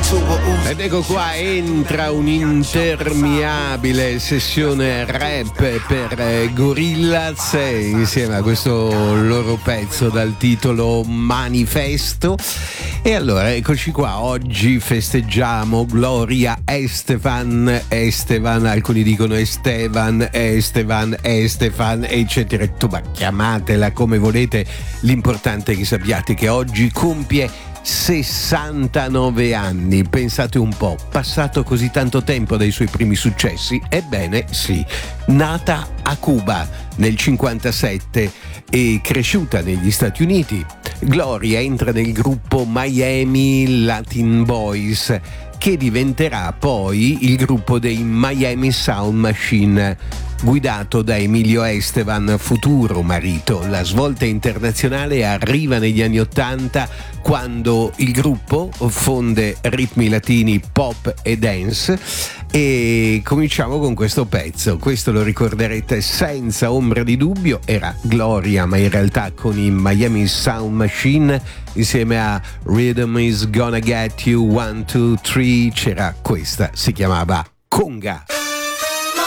Ed ecco qua, entra un'interminabile sessione rap per Gorillaz insieme a questo loro pezzo dal titolo Manifesto. E allora eccoci qua, oggi festeggiamo Gloria Estefan, alcuni dicono Estevan, eccetera, ma chiamatela come volete, l'importante è che sappiate che oggi compie 69 anni, pensate un po', passato così tanto tempo dai suoi primi successi? Ebbene sì, nata a Cuba nel 57 e cresciuta negli Stati Uniti, Gloria entra nel gruppo Miami Latin Boys, che diventerà poi il gruppo dei Miami Sound Machine, guidato da Emilio Esteban, futuro marito. La svolta internazionale arriva negli anni '80 quando il gruppo fonde ritmi latini, pop e dance, e cominciamo con questo pezzo. Questo lo ricorderete senza ombra di dubbio, era Gloria, ma in realtà con i Miami Sound Machine insieme a Rhythm Is Gonna Get You 1, 2, 3 c'era questa, si chiamava Conga.